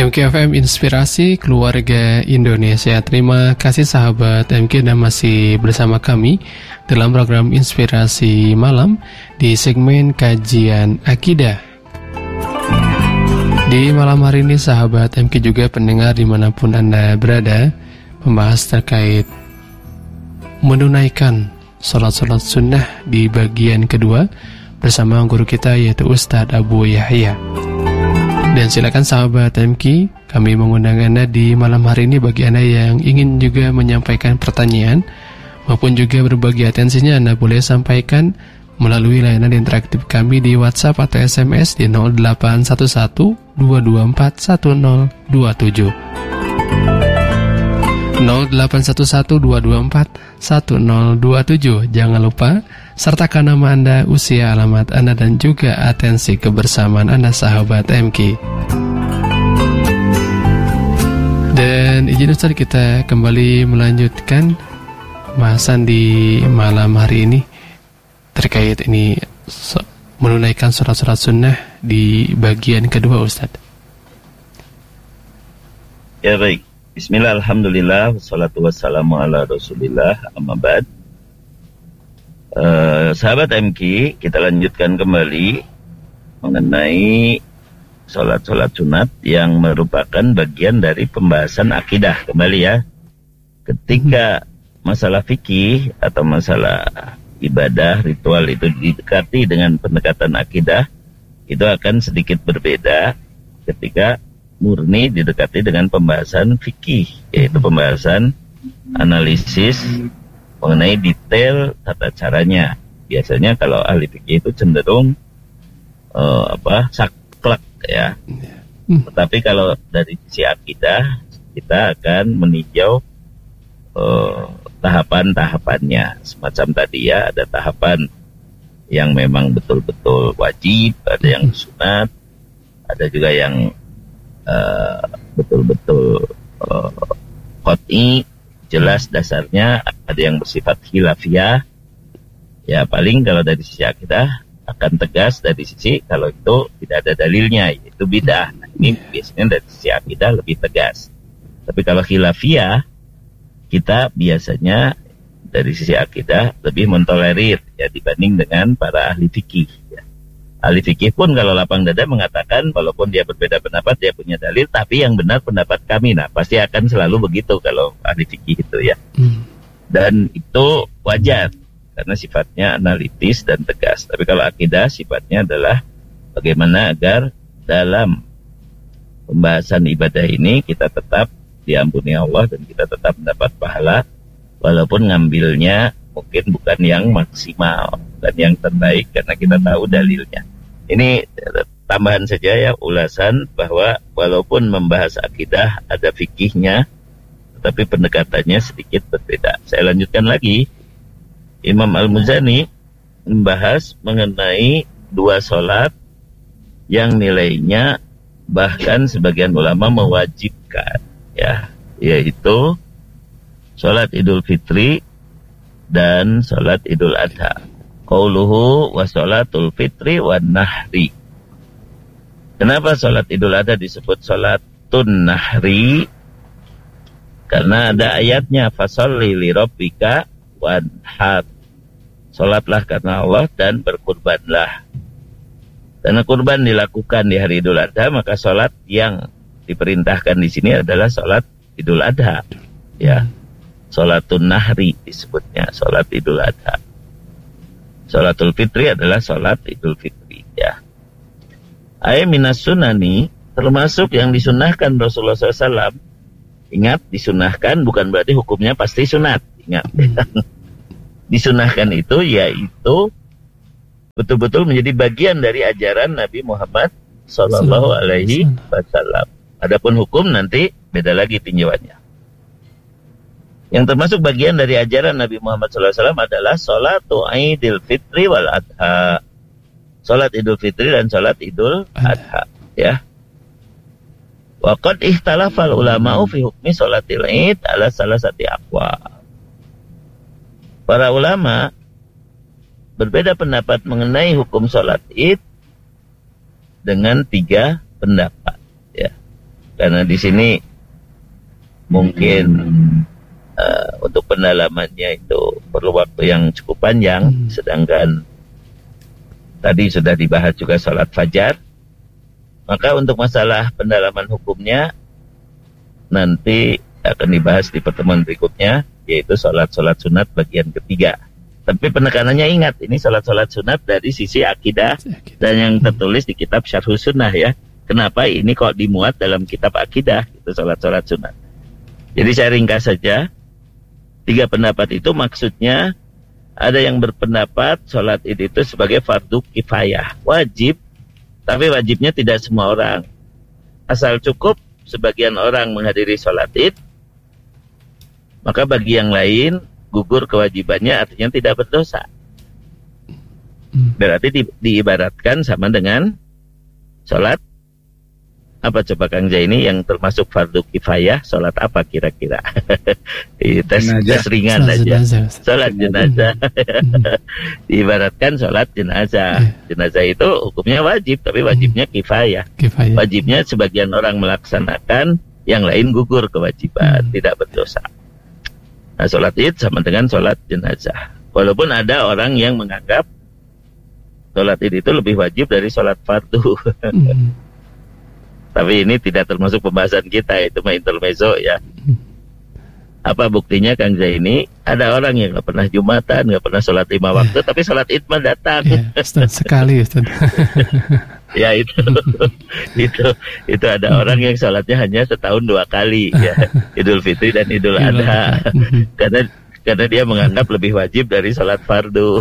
MKFM Inspirasi Keluarga Indonesia. Terima kasih sahabat MK dan masih bersama kami dalam program Inspirasi Malam di segmen Kajian Akidah. Di malam hari ini sahabat MK juga pendengar dimanapun Anda berada, membahas terkait menunaikan sholat-sholat sunnah di bagian kedua bersama guru kita yaitu Ustadz Abu Yahya. Dan silakan sahabat MK, kami mengundang Anda di malam hari ini bagi Anda yang ingin juga menyampaikan pertanyaan maupun juga berbagi atensinya, Anda boleh sampaikan melalui layanan interaktif kami di WhatsApp atau SMS di 0811 224 1027. 0811 224 1027. Jangan lupa sertakan nama Anda, usia, alamat Anda, dan juga atensi kebersamaan Anda sahabat MK. Dan izin Ustaz, kita kembali melanjutkan bahasan di malam hari ini terkait ini menunaikan sholat-sholat sunnah di bagian kedua, Ustaz. Ya, baik. Bismillah, alhamdulillah, wassalatu wassalamu ala rasulillah, amma ba'd. Sahabat MK, kita lanjutkan kembali mengenai sholat-sholat sunat yang merupakan bagian dari pembahasan akidah kembali ya. Ketika masalah fikih atau masalah ibadah, ritual itu didekati dengan pendekatan akidah, itu akan sedikit berbeda ketika murni didekati dengan pembahasan fikih, yaitu pembahasan analisis mengenai detail tata caranya. Biasanya kalau ahli fikih itu cenderung saklek ya. Tetapi kalau dari sisi akidah kita akan meninjau tahapan-tahapannya. Semacam tadi ya, ada tahapan yang memang betul-betul wajib, ada yang sunat, ada juga yang betul-betul qat'i, jelas dasarnya, ada yang bersifat khilafiyah. Ya paling kalau dari sisi akidah akan tegas dari sisi kalau itu tidak ada dalilnya, yaitu bid'ah. Nah, ini biasanya dari sisi akidah lebih tegas. Tapi kalau khilafiyah, kita biasanya dari sisi akidah lebih mentolerir ya dibanding dengan para ahli fikih ya. Ahli fikih pun kalau lapang dada mengatakan walaupun dia berbeda pendapat, dia punya dalil, tapi yang benar pendapat kami. Nah, pasti akan selalu begitu kalau ahli fikih itu ya. Dan itu wajar karena sifatnya analitis dan tegas. Tapi kalau akidah sifatnya adalah bagaimana agar dalam pembahasan ibadah ini kita tetap diampuni Allah dan kita tetap mendapat pahala walaupun ngambilnya mungkin bukan yang maksimal dan yang terbaik karena kita tahu dalilnya. Ini tambahan saja ya, ulasan bahwa walaupun membahas akidah ada fikihnya, tetapi pendekatannya sedikit berbeda. Saya lanjutkan lagi. Imam Al-Muzani membahas mengenai dua sholat yang nilainya bahkan sebagian ulama mewajibkan ya, yaitu sholat Idul Fitri dan sholat Idul Adha. Qauluhu wa sholatul fitri wa nahri. Kenapa sholat Idul Adha disebut sholatun nahri? Karena ada ayatnya, fasolli li rabbika wanhar. Sholatlah karena Allah dan berkurbanlah. Karena kurban dilakukan di hari Idul Adha, maka sholat yang diperintahkan di sini adalah sholat Idul Adha. Ya, sholatun nahri disebutnya, sholat Idul Adha. Sholatul Fitri adalah sholat Idul Fitri ya. Minas sunani, termasuk yang disunahkan Rasulullah SAW. Ingat, disunahkan bukan berarti hukumnya pasti sunat. Ingat, disunahkan itu yaitu betul-betul menjadi bagian dari ajaran Nabi Muhammad Sallallahu Alaihi Wasallam. Adapun hukum nanti beda lagi tinjauannya. Yang termasuk bagian dari ajaran Nabi Muhammad SAW adalah sholatu Idul Fitri wal Adha. Sholat Idul Fitri dan sholat Idul Adha. Ya. Wa qad ihtalafal ulama'u fi hukmi sholatil Id ala salasati aqwa. Para ulama berbeda pendapat mengenai hukum sholat Id dengan 3 pendapat. Ya. karena di sini mungkin untuk pendalamannya itu perlu waktu yang cukup panjang, sedangkan tadi sudah dibahas juga sholat fajar. Maka untuk masalah pendalaman hukumnya nanti akan dibahas di pertemuan berikutnya, yaitu sholat sunat bagian ketiga. Tapi penekanannya ingat, ini sholat sunat dari sisi akidah dan yang tertulis di kitab Syarhus Sunnah ya. Kenapa ini kok dimuat dalam kitab akidah, itu sholat sunat. Jadi saya ringkas saja. 3 pendapat itu maksudnya ada yang berpendapat sholat id itu sebagai fardu kifayah, wajib, tapi wajibnya tidak semua orang. Asal cukup sebagian orang menghadiri sholat id, maka bagi yang lain gugur kewajibannya, artinya tidak berdosa. Berarti diibaratkan sama dengan sholat apa coba Kang Zaini yang termasuk fardu kifayah, sholat apa kira-kira? tes ringan aja. Sholat jenazah. Diibaratkan sholat jenazah. Jenazah itu hukumnya wajib, tapi wajibnya kifayah. Wajibnya sebagian orang melaksanakan, yang lain gugur kewajiban, tidak berdosa. Nah, sholat id sama dengan sholat jenazah. Walaupun ada orang yang menganggap sholat id itu lebih wajib dari sholat fardu. Tapi ini tidak termasuk pembahasan kita, itu mah intermezzo ya. Apa buktinya Kang Zaini? Ada orang yang nggak pernah Jumatan, nggak pernah sholat 5 waktu, tapi sholat id mah datang. Ustaz, sekali Ustaz. Ya itu ada orang yang sholatnya hanya setahun 2 kali ya, Idul Fitri dan Idul Adha. karena dia menganggap lebih wajib dari sholat fardu.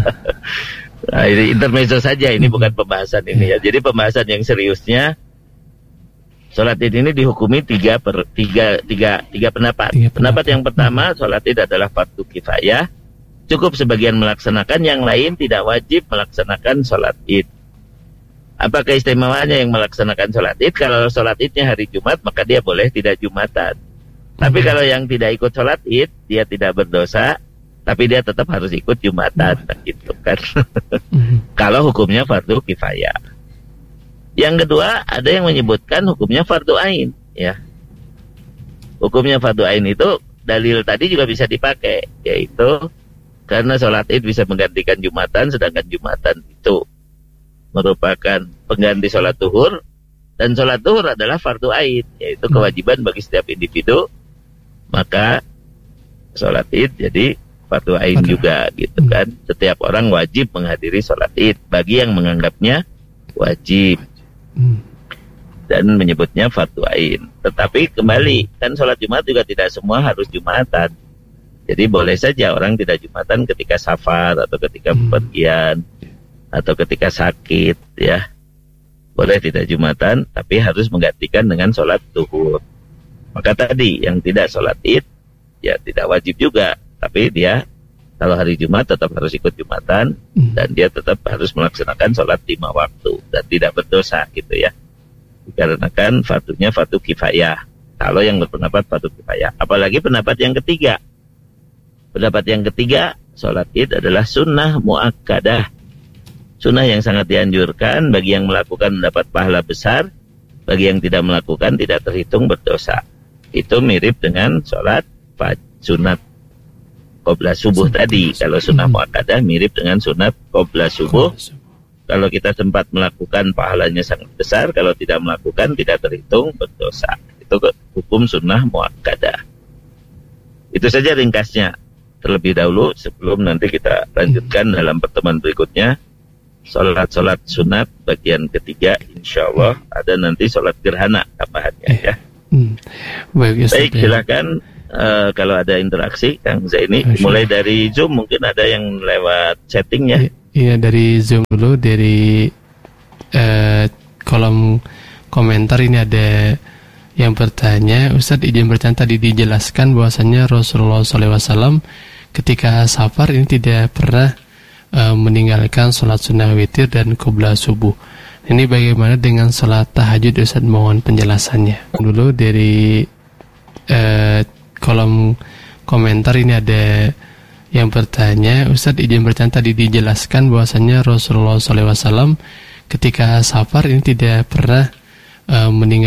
Nah, ini intermezzo saja, ini bukan pembahasan ini ya. Jadi pembahasan yang seriusnya, sholat id ini dihukumi tiga pendapat. Pendapat yang pertama, sholat id adalah fardu kifayah, cukup sebagian melaksanakan, yang lain tidak wajib melaksanakan sholat id. Apa keistimewaannya yang melaksanakan sholat id? Kalau sholat idnya hari Jumat, maka dia boleh tidak Jumatan. Tapi kalau yang tidak ikut sholat id, dia tidak berdosa, tapi dia tetap harus ikut Jumatan, gitu kan? Kalau hukumnya fardu kifayah. Yang kedua, ada yang menyebutkan hukumnya fardu ain, ya. Hukumnya fardu ain itu dalil tadi juga bisa dipakai, yaitu karena sholat id bisa menggantikan Jumatan, sedangkan Jumatan itu merupakan pengganti sholat zuhur, dan sholat zuhur adalah fardu ain, yaitu kewajiban bagi setiap individu, maka sholat id jadi fardu ain juga, gitu kan. Setiap orang wajib menghadiri sholat id, bagi yang menganggapnya wajib dan menyebutnya fardu ain. Tetapi kembali, kan sholat Jumat juga tidak semua harus Jumatan. Jadi boleh saja orang tidak Jumatan ketika safar, atau ketika bepergian, atau ketika sakit, ya. Boleh tidak Jumatan, tapi harus menggantikan dengan sholat zuhur. Maka tadi, yang tidak sholat id, ya tidak wajib juga, tapi dia kalau hari Jumat tetap harus ikut Jumatan, dan dia tetap harus melaksanakan sholat 5 waktu, dan tidak berdosa, gitu ya. Dikarenakan fardunya fardu kifayah. Kalau yang berpendapat fardu kifayah. Apalagi pendapat yang ketiga. Pendapat yang ketiga, sholat id adalah sunnah muakkadah. Sunnah yang sangat dianjurkan, bagi yang melakukan mendapat pahala besar, bagi yang tidak melakukan tidak terhitung berdosa. Itu mirip dengan sholat sunat qobla subuh tadi. Kalau sunnah muakkadah mirip dengan sunat qobla subuh. Kalau kita sempat melakukan, pahalanya sangat besar. Kalau tidak melakukan, tidak terhitung berdosa. Itu hukum sunnah muakkadah. Itu saja ringkasnya. Terlebih dahulu, sebelum nanti kita lanjutkan dalam pertemuan berikutnya, sholat sunat bagian ketiga, insya Allah ada nanti sholat gerhana tambahannya ya. Baik, silakan. Kalau ada interaksi Kang Zaini, mulai dari Zoom, mungkin ada yang lewat chatting ya. Iya, dari Zoom dulu. Dari kolom komentar ini ada yang bertanya, Ustadz izin bertanya, tadi dijelaskan bahwasannya Rasulullah SAW ketika safar ini tidak pernah meninggalkan sholat sunnah witir dan qobla subuh. Ini bagaimana dengan sholat tahajud, Ustadz? Mohon penjelasannya. Dulu dari kolom komentar ini ada yang bertanya, Ustadz izin bertanya, tadi dijelaskan bahwasannya Rasulullah SAW ketika safar ini tidak pernah meninggalkan